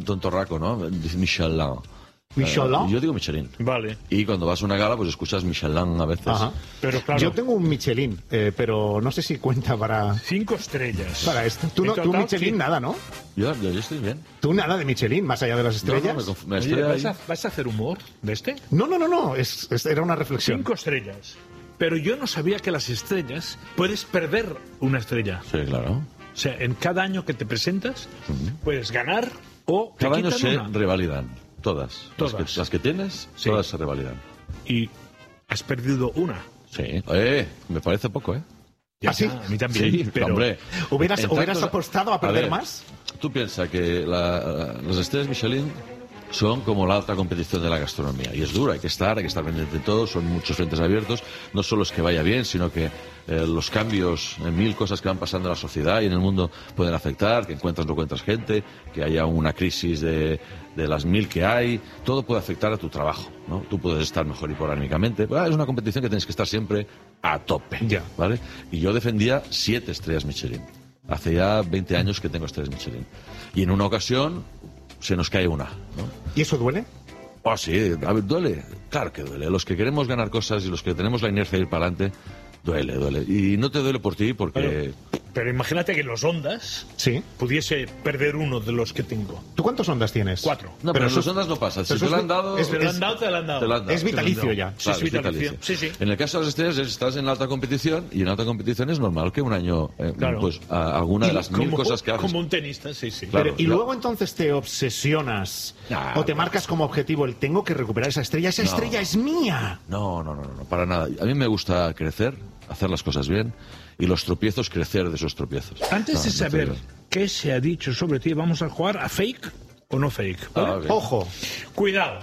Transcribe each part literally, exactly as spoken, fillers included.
tontorraco, ¿no? Dice Michelin. ¿Michelin? Eh, yo digo Michelin. Vale. Y cuando vas a una gala, pues escuchas Michelin a veces. Ajá. Pero claro, Yo tengo un Michelin, eh, pero no sé si cuenta para, cinco estrellas. para esto. Tú, En no, tú total, Michelin sí. nada, ¿no? Yo, yo, yo estoy bien. Tú nada de Michelin, más allá de las Yo estrellas. no, me, conf- me Oye, estoy ¿vas, ahí. a, ¿vas a hacer humor de este? No, no, no, no, es, es- era una reflexión. Cinco estrellas. Pero yo no sabía que las estrellas puedes perder una estrella. Sí, claro. O sea, en cada año que te presentas puedes ganar o te Cada año quitan se una. revalidan. Todas. Todas. Las, que, las que tienes, Sí. todas se revalidan. Y has perdido una. Sí. Eh, me parece poco, ¿eh? Ya ¿Ah, sí? está, a mí también. Sí, pero hombre. ¿Hubieras, En hubieras tantos- apostado a perder ver, más? Tú piensas que la- las estrellas Michelin son como la alta competición de la gastronomía. Y es dura, hay que estar, hay que estar pendiente de todo, son muchos frentes abiertos. No solo es que vaya bien, sino que eh, los cambios, eh, mil cosas que van pasando en la sociedad y en el mundo pueden afectar, que encuentras o no encuentras gente, que haya una crisis de, de las mil que hay, todo puede afectar a tu trabajo, ¿no? Tú puedes estar mejor hipoanímicamente. Ah, es una competición que tienes que estar siempre a tope, Ya. ¿vale? Y yo defendía siete estrellas Michelin. Hace ya veinte años que tengo estrellas Michelin. Y en una ocasión se nos cae una, ¿no? ¿Y eso duele? Oh, sí, a ver, duele. Claro que duele. Los que queremos ganar cosas y los que tenemos la inercia de ir para adelante, duele, duele. Y no te duele por ti porque... Pero, pero imagínate que los Ondas Sí. pudiese perder uno de los que tengo. ¿Tú cuántos ondas tienes? Cuatro. No, pero, Pero en eso los es- ondas no pasa. Si eso te es lo vi- han dado... es- Te lo han dado, te lo han dado. te lo han dado. Es vitalicio ya. Sí, Claro, es es vitalicio. vitalicio. Sí, sí. En el caso de las estrellas, es- estás en la alta competición y en alta competición es normal que un año, eh, Claro. pues, a- alguna de las mil Como- cosas que haces... Como un tenista, sí, sí. Claro. Pero, ¿y ya. luego entonces te obsesionas Ah, o te pues- marcas como objetivo el tengo que recuperar esa estrella? ¡Esa No. estrella es mía! No, no, no, no, no, para nada. A mí me gusta crecer, hacer las cosas bien y los tropiezos, crecer de esos tropiezos. Antes No, de no saber te digo. qué se ha dicho sobre ti, vamos a jugar a fake o no fake. ¿vale? Ah, ok. Ojo, Cuidado.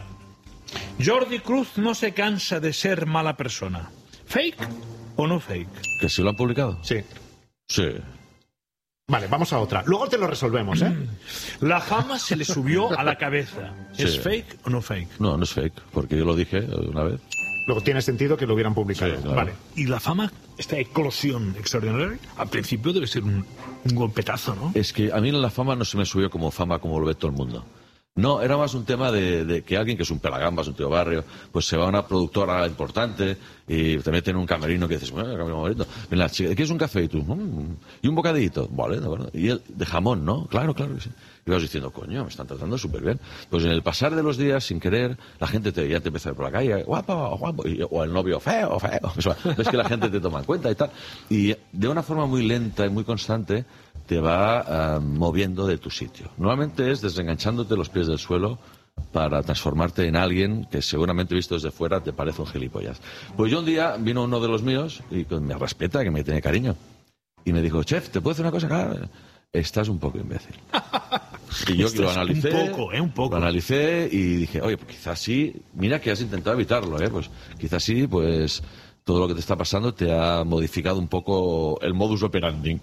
Jordi Cruz no se cansa de ser mala persona. ¿Fake o no fake? ¿Que sí lo han publicado? sí. Sí. Vale, vamos a otra. Luego te lo resolvemos, ¿eh? La fama se le subió a la cabeza. ¿Es Sí. fake o no fake? No, no es fake, porque yo lo dije una vez. Luego tiene sentido que lo hubieran publicado. Sí, claro. Vale. Y la fama, esta eclosión extraordinaria, al principio debe ser un, un golpetazo, ¿no? Es que a mí la fama no se me subió como fama como lo ve todo el mundo. No, era más un tema de, de que alguien que es un pelagambas, un tío barrio, pues se va a una productora importante y te mete en un camerino que dices, bueno, camerino bonito. Ven la chica, ¿quieres un café? Y tú, "Mm, y un bocadito, vale, de acuerdo. Y el de jamón, ¿no? Claro, claro que sí. Y vas diciendo, coño, me están tratando súper bien. Pues en el pasar de los días, sin querer, la gente te, ya te empieza a ver por la calle, guapo, guapo, y- o el novio, feo, feo. O sea, ves que la gente te toma en cuenta y tal. Y de una forma muy lenta y muy constante, te va ah, moviendo de tu sitio. Normalmente es desenganchándote los pies del suelo para transformarte en alguien que seguramente visto desde fuera te parece un gilipollas. Pues yo un día vino uno de los míos y pues, me respeta, que me tiene cariño. Y me dijo, chef, ¿te puedo hacer una cosa? Claro, estás un poco imbécil. Y yo que lo Estás analicé. un poco, ¿eh? Un poco. Lo analicé y dije, oye, pues quizás sí. Mira que has intentado evitarlo, ¿eh? Pues quizás sí, pues todo lo que te está pasando te ha modificado un poco el modus operandi.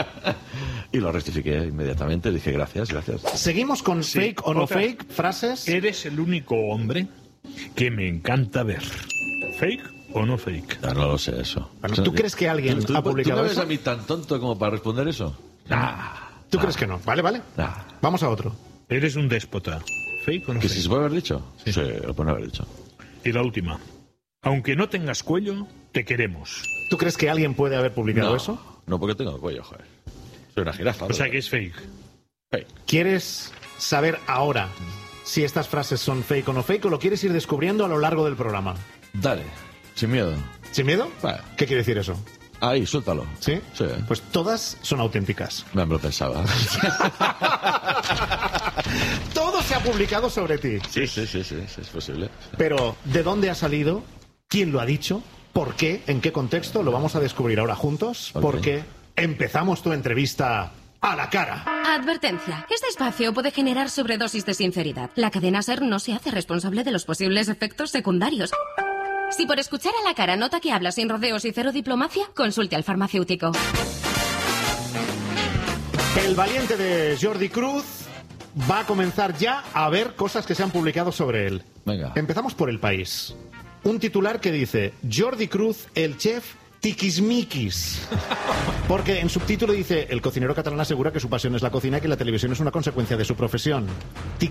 Y lo rectifiqué inmediatamente. Dije, gracias, gracias. Seguimos con Sí, fake o no otra. fake, frases. Eres el único hombre que me encanta ver. ¿Fake o no fake? Ya no lo sé eso. Bueno, ¿tú crees que alguien ¿Tú, tú- ha publicado ¿tú me ves eso? a mí tan tonto como para responder eso? Nah. ¿Tú crees que no? Vale, vale. Nah. Vamos a otro. Eres un déspota. ¿Fake o no ¿Que fake? si se puede haber dicho? Sí. Sí, lo puede haber dicho. Y la última. Aunque no tengas cuello, te queremos. ¿Tú crees que alguien puede haber publicado No, eso? no porque tengo cuello, joder. Soy una jirafa. O sea ¿no? que es fake. Hey. ¿Quieres saber ahora si estas frases son fake o no fake o lo quieres ir descubriendo a lo largo del programa? Dale, sin miedo. ¿Sin miedo? Vale. ¿Qué quiere decir eso? Ahí, suéltalo. ¿Sí? Sí. Pues todas son auténticas. Me lo pensaba. Todo se ha publicado sobre ti. Sí, sí, sí, sí, sí, es posible. Pero, ¿de dónde ha salido? ¿Quién lo ha dicho? ¿Por qué? ¿En qué contexto? Lo vamos a descubrir ahora juntos. Ok. Porque empezamos tu entrevista a la cara. Advertencia. Este espacio puede generar sobredosis de sinceridad. La cadena SER no se hace responsable de los posibles efectos secundarios. Si por escuchar a la cara nota que habla sin rodeos y cero diplomacia, consulte al farmacéutico. El valiente de Jordi Cruz va a comenzar ya a ver cosas que se han publicado sobre él. Venga. Empezamos por El País. Un titular que dice Jordi Cruz, el chef tiquismiquis. Porque en subtítulo dice, el cocinero catalán asegura que su pasión es la cocina y que la televisión es una consecuencia de su profesión.